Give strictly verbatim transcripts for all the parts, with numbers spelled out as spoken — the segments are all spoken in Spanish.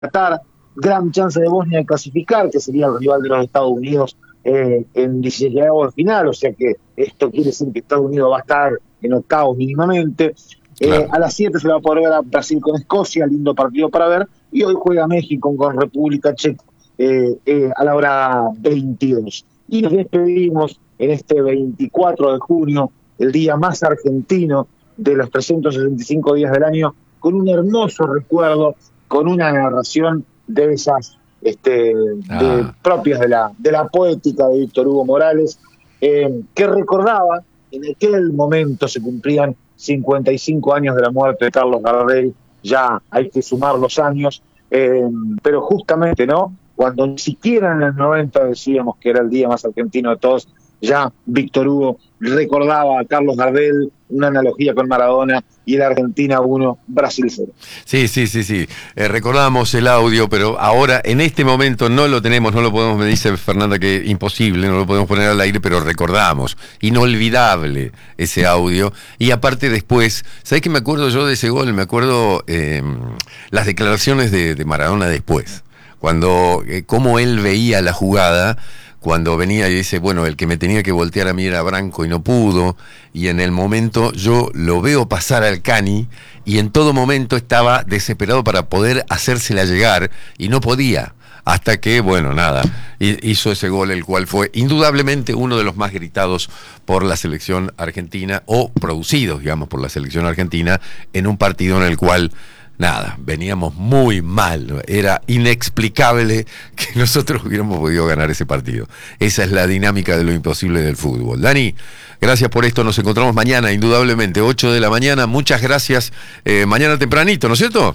Qatar, gran chance de Bosnia de clasificar, que sería el rival de los Estados Unidos eh, en dieciséis de final, o sea que esto quiere decir que Estados Unidos va a estar en octavos mínimamente. Eh, Claro. a las siete se va a poder ver a Brasil con Escocia, lindo partido para ver, y hoy juega México con República Checa eh, eh, a la hora veintidós. Y nos despedimos en este veinticuatro de junio, el día más argentino de los trescientos sesenta y cinco días del año, con un hermoso recuerdo, con una narración de esas este, de, Ah, propias de la, de la poética de Víctor Hugo Morales, eh, que recordaba en aquel momento se cumplían cincuenta y cinco años de la muerte de Carlos Gardel, ya hay que sumar los años, eh, pero justamente, ¿no? Cuando ni siquiera en el noventa decíamos que era el día más argentino de todos, ya Víctor Hugo recordaba a Carlos Gardel, una analogía con Maradona, y la Argentina uno, Brasil cero. sí, sí, sí, sí. Eh, recordamos el audio, pero ahora, en este momento, no lo tenemos, no lo podemos, me dice Fernanda que imposible, no lo podemos poner al aire, pero recordamos. Inolvidable ese audio. Y aparte después, ¿sabés qué me acuerdo yo de ese gol? Me acuerdo eh, las declaraciones de, de Maradona después. Cuando, eh, cómo él veía la jugada, cuando venía y dice, bueno, el que me tenía que voltear a mí era Branco y no pudo, y en el momento yo lo veo pasar al Cani, y en todo momento estaba desesperado para poder hacérsela llegar, y no podía, hasta que, bueno, nada, hizo ese gol, el cual fue indudablemente uno de los más gritados por la selección argentina, o producidos, digamos, por la selección argentina, en un partido en el cual nada, veníamos muy mal, era inexplicable que nosotros hubiéramos podido ganar ese partido. Esa es la dinámica de lo imposible del fútbol. Dani, gracias por esto, nos encontramos mañana, indudablemente, ocho de la mañana, muchas gracias, eh, mañana tempranito, ¿no es cierto?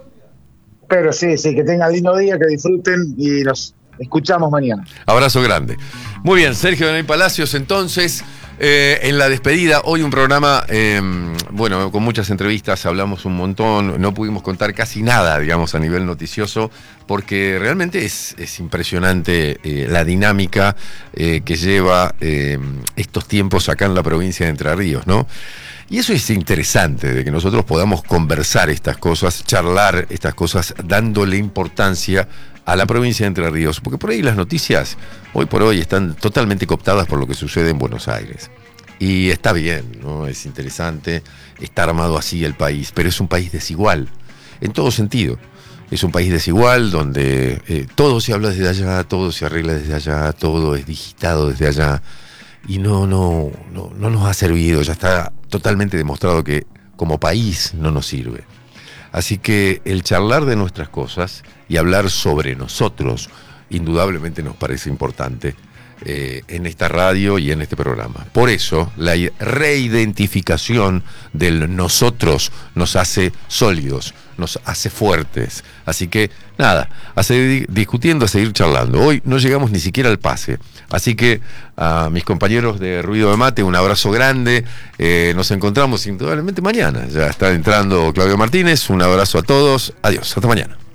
Pero sí, sí, que tengan lindo día, que disfruten y nos escuchamos mañana. Abrazo grande. Muy bien, Sergio Daniel Palacios, entonces, eh, en la despedida, hoy un programa, eh, bueno, con muchas entrevistas, hablamos un montón, no pudimos contar casi nada, digamos, a nivel noticioso, porque realmente es, es impresionante eh, la dinámica eh, que lleva eh, estos tiempos acá en la provincia de Entre Ríos, ¿no? Y eso es interesante, de que nosotros podamos conversar estas cosas, charlar estas cosas, dándole importancia a la provincia de Entre Ríos, porque por ahí las noticias, hoy por hoy, están totalmente cooptadas por lo que sucede en Buenos Aires. Y está bien, ¿no? Es interesante, está armado así el país, pero es un país desigual, en todo sentido. Es un país desigual donde eh, todo se habla desde allá, todo se arregla desde allá, todo es digitado desde allá. Y no, no, no, no nos ha servido, ya está totalmente demostrado que como país no nos sirve. Así que el charlar de nuestras cosas y hablar sobre nosotros, indudablemente nos parece importante eh, en esta radio y en este programa. Por eso, la reidentificación del nosotros nos hace sólidos, nos hace fuertes. Así que, nada, a seguir discutiendo, a seguir charlando. Hoy no llegamos ni siquiera al pase. Así que a mis compañeros de Ruido de Mate, un abrazo grande. Eh, nos encontramos indudablemente mañana. Ya está entrando Claudio Martínez. Un abrazo a todos. Adiós. Hasta mañana.